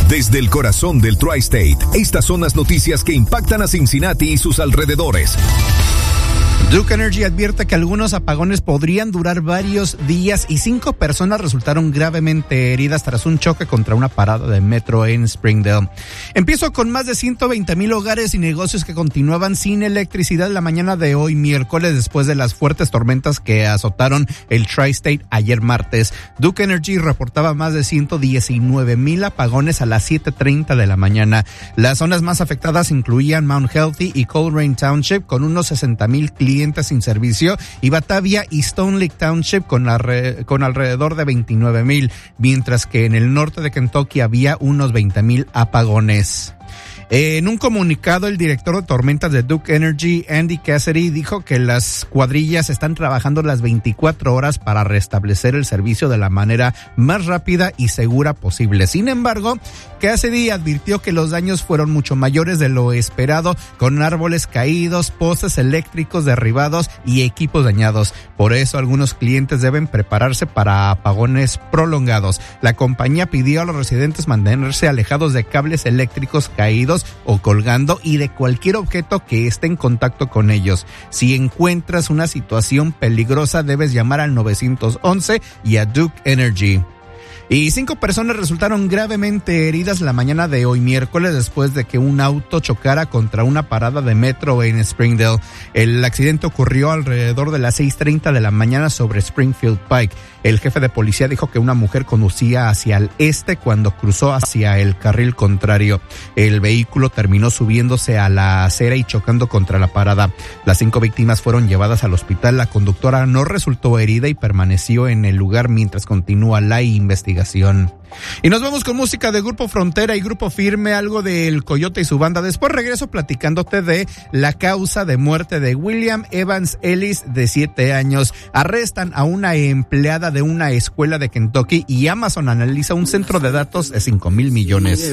Desde el corazón del Tri-State, estas son las noticias que impactan a Cincinnati y sus alrededores. Duke Energy advierte que algunos apagones podrían durar varios días y 5 personas resultaron gravemente heridas tras un choque contra una parada de metro en Springdale. Empiezo con más de 120,000 hogares y negocios que continuaban sin electricidad la mañana de hoy miércoles después de las fuertes tormentas que azotaron el Tri-State ayer martes. Duke Energy reportaba más de 119,000 apagones a las 7:30 de la mañana. Las zonas más afectadas incluían Mount Healthy y Coleraine Township con unos 60,000 clientes sin servicio y Batavia y Stone Lake Township con alrededor de 29,000, mientras que en el norte de Kentucky había unos 20,000 apagones. En un comunicado, el director de tormentas de Duke Energy, Andy Cassidy, dijo que las cuadrillas están trabajando las 24 horas para restablecer el servicio de la manera más rápida y segura posible. Sin embargo, Cassidy advirtió que los daños fueron mucho mayores de lo esperado, con árboles caídos, postes eléctricos derribados y equipos dañados. Por eso, algunos clientes deben prepararse para apagones prolongados. La compañía pidió a los residentes mantenerse alejados de cables eléctricos caídos o colgando y de cualquier objeto que esté en contacto con ellos. Si encuentras una situación peligrosa, debes llamar al 911 y a Duke Energy. Y 5 personas resultaron gravemente heridas la mañana de hoy miércoles después de que un auto chocara contra una parada de metro en Springdale. El accidente ocurrió alrededor de las 6:30 de la mañana sobre Springfield Pike. El jefe de policía dijo que una mujer conducía hacia el este cuando cruzó hacia el carril contrario. El vehículo terminó subiéndose a la acera y chocando contra la parada. Las 5 víctimas fueron llevadas al hospital. La conductora no resultó herida y permaneció en el lugar mientras continúa la investigación. Y nos vamos con música de Grupo Frontera y Grupo Firme, algo del Coyote y su banda. Después regreso platicándote de la causa de muerte de William Evans Ellis, de 7 años. Arrestan a una empleada de una escuela de Kentucky y Amazon analiza un centro de datos de $5,000 millones.